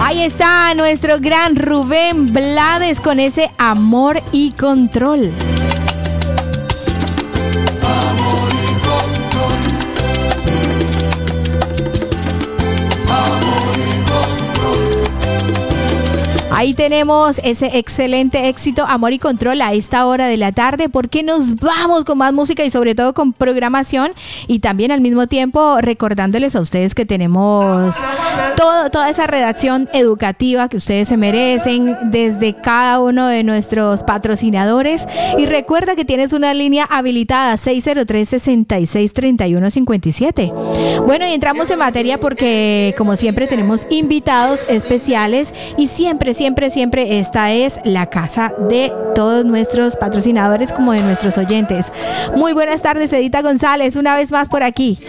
Ahí está nuestro gran Rubén Blades con ese Amor y Control. Ahí tenemos ese excelente éxito, Amor y Control, a esta hora de la tarde, porque nos vamos con más música y sobre todo con programación, y también al mismo tiempo recordándoles a ustedes que tenemos toda esa redacción educativa que ustedes se merecen desde cada uno de nuestros patrocinadores. Y recuerda que tienes una línea habilitada, 603-6631-57. Bueno, y entramos en materia porque como siempre tenemos invitados especiales, y siempre esta es la casa de todos nuestros patrocinadores como de nuestros oyentes. Muy buenas tardes, Edita González, una vez más por aquí.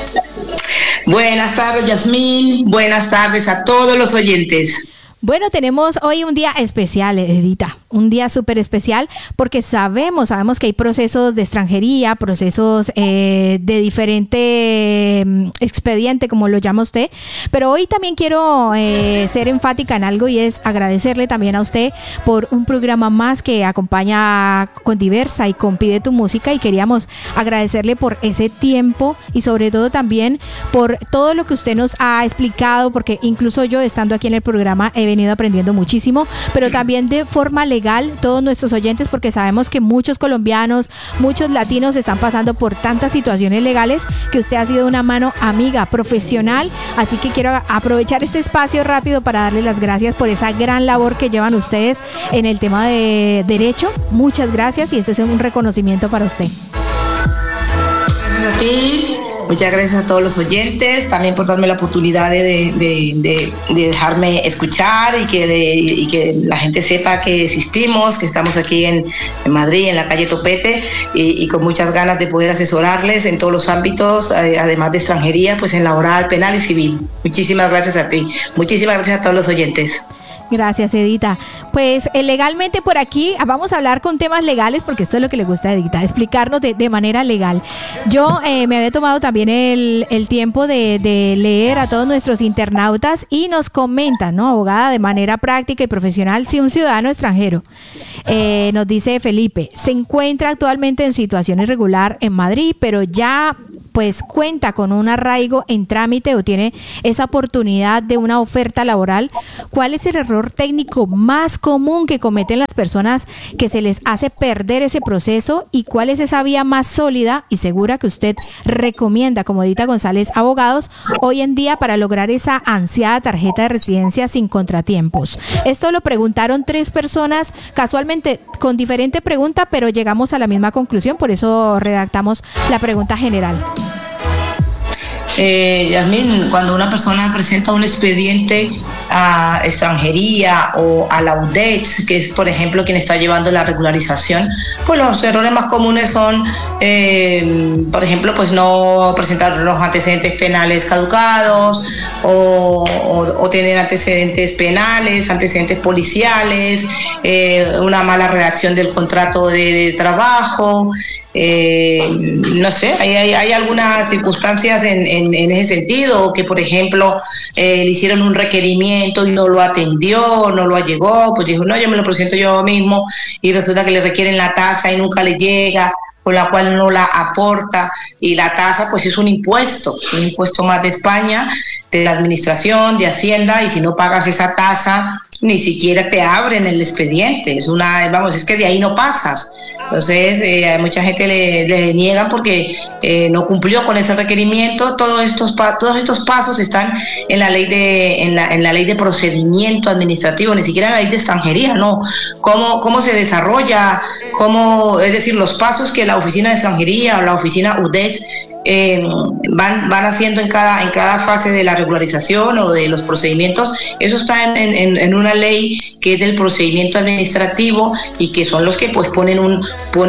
Buenas tardes, Yasmín. Buenas tardes a todos los oyentes. Bueno, tenemos hoy un día especial, Edita, un día súper especial porque sabemos que hay procesos de extranjería, procesos de diferente expediente, como lo llama usted, pero hoy también quiero ser enfática en algo, y es agradecerle también a usted por un programa más que acompaña con Diversa y con Pide tu Música, y queríamos agradecerle por ese tiempo y sobre todo también por todo lo que usted nos ha explicado, porque incluso yo, estando aquí en el programa, he venido aprendiendo muchísimo, pero también de forma legal, todos nuestros oyentes, porque sabemos que muchos colombianos, muchos latinos están pasando por tantas situaciones legales, que usted ha sido una mano amiga, profesional, así que quiero aprovechar este espacio rápido para darle las gracias por esa gran labor que llevan ustedes en el tema de derecho. Muchas gracias, y este es un reconocimiento para usted. Gracias a ti. Muchas gracias a todos los oyentes, también por darme la oportunidad de dejarme escuchar y que la gente sepa que existimos, que estamos aquí en Madrid, en la calle Topete, y con muchas ganas de poder asesorarles en todos los ámbitos, además de extranjería, pues en laboral, penal y civil. Muchísimas gracias a ti, muchísimas gracias a todos los oyentes. Gracias, Edita. Pues legalmente por aquí vamos a hablar con temas legales, porque esto es lo que le gusta a Edita, explicarnos de manera legal. Yo me había tomado también el tiempo de leer a todos nuestros internautas, y nos comentan, ¿no, abogada, de manera práctica y profesional, si un ciudadano extranjero, nos dice Felipe, se encuentra actualmente en situación irregular en Madrid, pero ya pues cuenta con un arraigo en trámite o tiene esa oportunidad de una oferta laboral, ¿cuál es el error técnico más común que cometen las personas que se les hace perder ese proceso, y cuál es esa vía más sólida y segura que usted recomienda como Edita González Abogados hoy en día para lograr esa ansiada tarjeta de residencia sin contratiempos? Esto lo preguntaron 3 personas, casualmente con diferente pregunta, pero llegamos a la misma conclusión, por eso redactamos la pregunta general. Yasmín, cuando una persona presenta un expediente a extranjería o a la UDET, que es por ejemplo quien está llevando la regularización, pues los errores más comunes son, por ejemplo, pues no presentar los antecedentes penales caducados, o tener antecedentes penales, antecedentes policiales, una mala redacción del contrato de trabajo. No sé, hay algunas circunstancias en ese sentido, que por ejemplo le hicieron un requerimiento y no lo atendió, no lo allegó, pues dijo, no, yo me lo presento yo mismo, y resulta que le requieren la tasa y nunca le llega, con la cual no la aporta, y la tasa pues es un impuesto más de España, de la administración, de Hacienda, y si no pagas esa tasa ni siquiera te abren el expediente, es que de ahí no pasas. Entonces a mucha gente le niegan porque no cumplió con ese requerimiento. Todos estos pasos están en la ley de procedimiento administrativo, ni siquiera en la ley de extranjería, no. Cómo se desarrolla, es decir, los pasos que la oficina de extranjería o la oficina UDES van haciendo en cada fase de la regularización o de los procedimientos. Eso está en una ley que es del procedimiento administrativo, y que son los que pues ponen un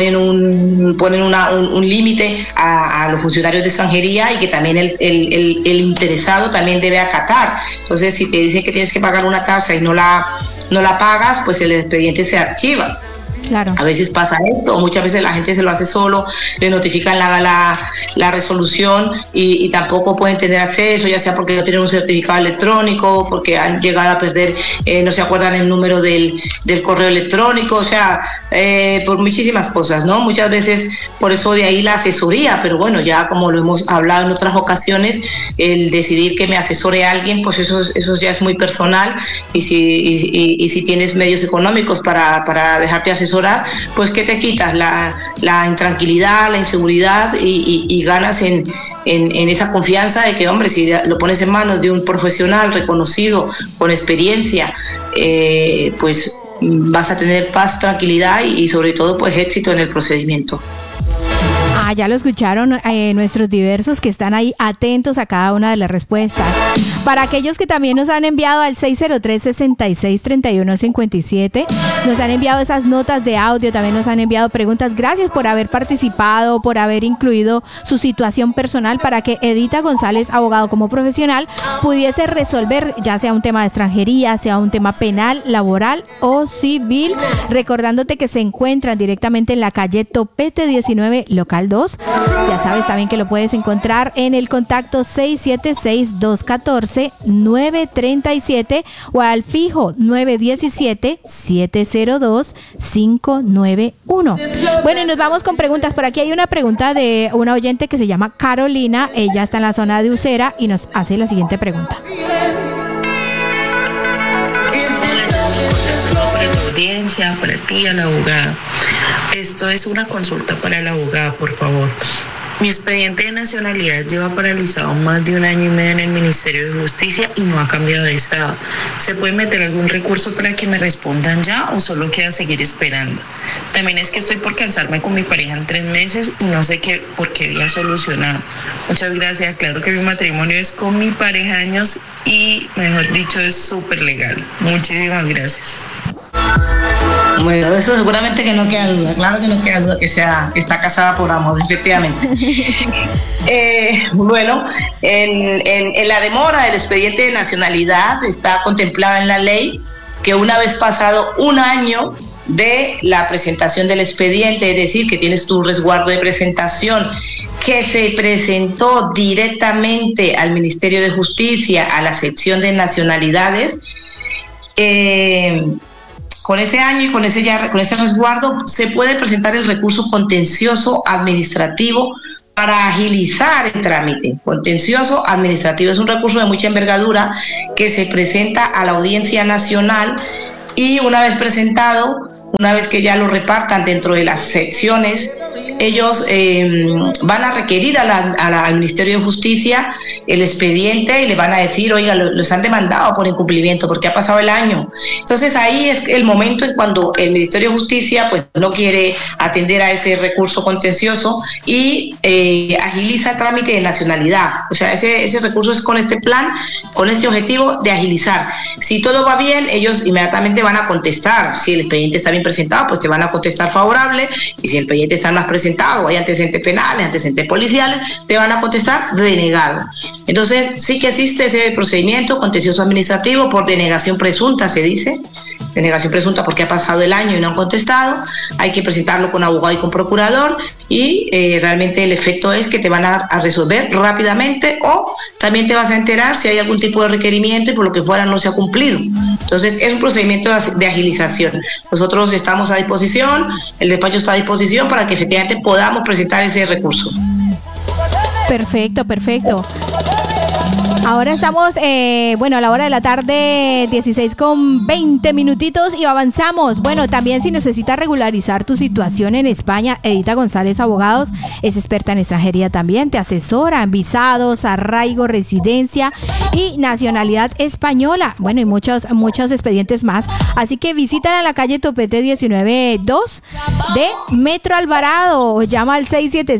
límite a los funcionarios de extranjería, y que también el interesado también debe acatar. Entonces, si te dicen que tienes que pagar una tasa y no la pagas, pues el expediente se archiva. Claro. A veces pasa esto, o muchas veces la gente se lo hace solo, le notifican la resolución y tampoco pueden tener acceso, ya sea porque no tienen un certificado electrónico, porque han llegado a perder, no se acuerdan el número del correo electrónico, o sea, por muchísimas cosas, ¿no? Muchas veces, por eso de ahí la asesoría, pero bueno, ya como lo hemos hablado en otras ocasiones, el decidir que me asesore a alguien, pues eso ya es muy personal, y si tienes medios económicos para dejarte asesorar, pues ¿qué te quitas? La intranquilidad, la inseguridad y ganas en esa confianza de que, hombre, si lo pones en manos de un profesional reconocido, con experiencia, pues vas a tener paz, tranquilidad y sobre todo pues éxito en el procedimiento. Ya lo escucharon nuestros diversos que están ahí atentos a cada una de las respuestas. Para aquellos que también nos han enviado al 603-6631-57, nos han enviado esas notas de audio, también nos han enviado preguntas. Gracias por haber participado, por haber incluido su situación personal para que Edita González, abogado como profesional, pudiese resolver ya sea un tema de extranjería, sea un tema penal, laboral o civil. Recordándote que se encuentran directamente en la calle Topete 19, local 2. Ya sabes también que lo puedes encontrar en el contacto 676-214-937 o al fijo 917-702-591. Bueno, y nos vamos con preguntas. Por aquí hay una pregunta de una oyente que se llama Carolina. Ella está en la zona de Usera y nos hace la siguiente pregunta. Para ti, a la abogada. Esto es una consulta para la abogada, por favor. Mi expediente de nacionalidad lleva paralizado más de 1 año y medio en el Ministerio de Justicia y no ha cambiado de estado. ¿Se puede meter algún recurso para que me respondan ya o solo queda seguir esperando? También es que estoy por casarme con mi pareja en 3 meses y no sé por qué día solucionar. Muchas gracias. Claro que mi matrimonio es con mi pareja de años y, mejor dicho, es súper legal. Muchísimas gracias. Bueno, eso seguramente que no queda duda, claro que no queda duda que está casada por amor, efectivamente. Bueno, en la demora del expediente de nacionalidad está contemplada en la ley que una vez pasado 1 año de la presentación del expediente, es decir, que tienes tu resguardo de presentación, que se presentó directamente al Ministerio de Justicia, a la sección de nacionalidades, con ese año y con ese resguardo se puede presentar el recurso contencioso administrativo para agilizar el trámite. Contencioso administrativo es un recurso de mucha envergadura que se presenta a la Audiencia Nacional y una vez presentado, una vez que ya lo repartan dentro de las secciones, ellos van a requerir al Ministerio de Justicia el expediente y le van a decir, oiga, los han demandado por incumplimiento porque ha pasado el año. Entonces ahí es el momento en cuando el Ministerio de Justicia pues no quiere atender a ese recurso contencioso y agiliza el trámite de nacionalidad. O sea, ese recurso es con este plan, con este objetivo de agilizar. Si todo va bien, ellos inmediatamente van a contestar. Si el expediente está bien presentado, pues te van a contestar favorable, y si el expediente está más presentado o hay antecedentes penales, antecedentes policiales, te van a contestar denegado. Entonces sí que existe ese procedimiento contencioso administrativo por denegación presunta, se dice, denegación presunta porque ha pasado el año y no han contestado. Hay que presentarlo con abogado y con procurador y realmente el efecto es que te van a resolver rápidamente, o también te vas a enterar si hay algún tipo de requerimiento y por lo que fuera no se ha cumplido. Entonces es un procedimiento de agilización. Nosotros estamos a disposición, el despacho está a disposición para que efectivamente podamos presentar ese recurso. Perfecto. Ahora estamos, a la hora de la tarde, 16:20 y avanzamos. Bueno, también si necesitas regularizar tu situación en España, Edita González Abogados es experta en extranjería también, te asesora en visados, arraigo, residencia y nacionalidad española. Bueno, y muchos expedientes más. Así que visítala en la calle Topete 19-2 de Metro Alvarado. Llama al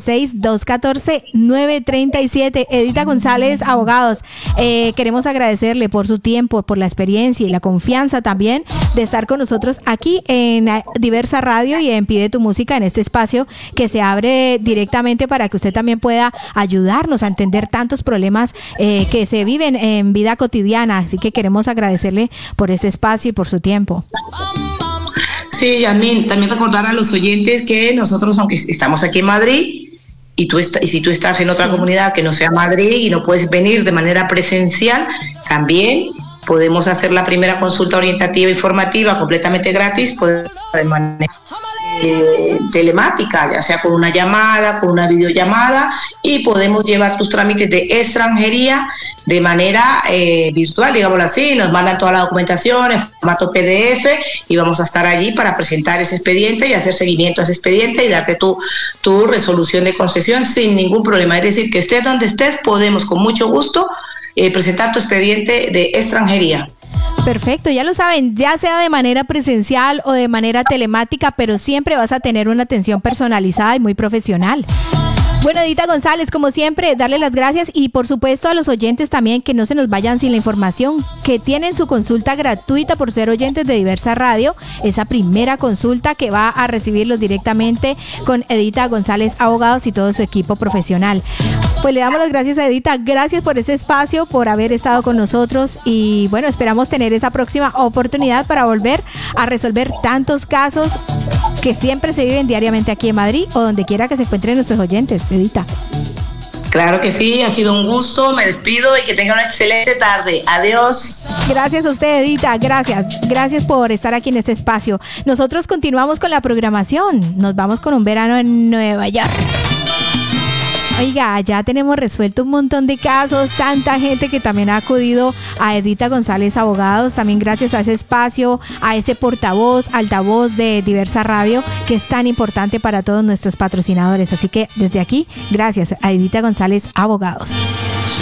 676-214-937. Edita González Abogados. Queremos agradecerle por su tiempo, por la experiencia y la confianza también de estar con nosotros aquí en Diversa Radio y en Pide tu Música, en este espacio que se abre directamente para que usted también pueda ayudarnos a entender tantos problemas que se viven en vida cotidiana. Así que queremos agradecerle por ese espacio y por su tiempo. Sí, Yasmín, también recordar a los oyentes que nosotros, aunque estamos aquí en Madrid, y si tú estás en otra comunidad que no sea Madrid y no puedes venir de manera presencial, también podemos hacer la primera consulta orientativa informativa completamente gratis, de manera telemática, ya sea con una llamada, con una videollamada, y podemos llevar tus trámites de extranjería de manera virtual, digámoslo así. Nos mandan toda la documentación en formato PDF y vamos a estar allí para presentar ese expediente y hacer seguimiento a ese expediente y darte tu resolución de concesión sin ningún problema. Es decir, que estés donde estés, podemos con mucho gusto presentar tu expediente de extranjería. Perfecto, ya lo saben, ya sea de manera presencial o de manera telemática, pero siempre vas a tener una atención personalizada y muy profesional. Bueno, Edita González, como siempre, darle las gracias y por supuesto a los oyentes también que no se nos vayan sin la información, que tienen su consulta gratuita por ser oyentes de Diversa Radio, esa primera consulta que va a recibirlos directamente con Edita González Abogados y todo su equipo profesional. Pues le damos las gracias a Edita, gracias por ese espacio, por haber estado con nosotros y bueno, esperamos tener esa próxima oportunidad para volver a resolver tantos casos que siempre se viven diariamente aquí en Madrid o donde quiera que se encuentren nuestros oyentes, Edita. Claro que sí, ha sido un gusto, me despido y que tengan una excelente tarde. Adiós. Gracias a usted, Edita, gracias por estar aquí en este espacio. Nosotros continuamos con la programación, nos vamos con un verano en Nueva York. Oiga, ya tenemos resuelto un montón de casos, tanta gente que también ha acudido a Edita González Abogados, también gracias a ese espacio, a ese altavoz de Diversa Radio, que es tan importante para todos nuestros patrocinadores. Así que desde aquí, gracias a Edita González Abogados.